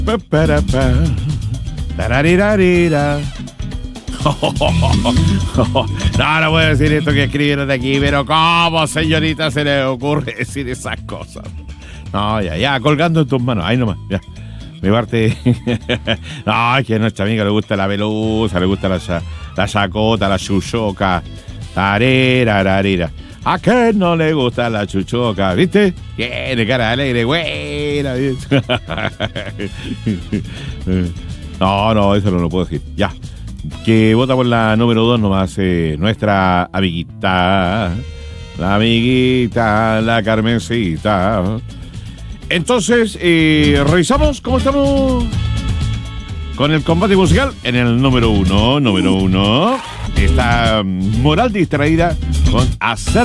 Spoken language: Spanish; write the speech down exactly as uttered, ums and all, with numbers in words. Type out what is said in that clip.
Pa, para, pa. Tararirarira. No, no puedo decir esto que escribieron de aquí, pero ¿cómo, señorita, se le ocurre decir esas cosas? No, ya, ya, colgando en tus manos, ahí nomás, ya. Mi parte. No, es que a nuestra amiga le gusta la pelusa, le gusta la, la chacota, la chuchoca. Tarerararira. ¿A qué no le gusta la chuchoca? ¿Viste? Tiene cara alegre, buena. No, no, eso no lo puedo decir. Ya. Que vota por la número dos nomás, eh, nuestra amiguita, la amiguita, la Carmencita. Entonces, eh, revisamos cómo estamos con el combate musical. En el número uno, número uno, está Moral Distraída con Hacer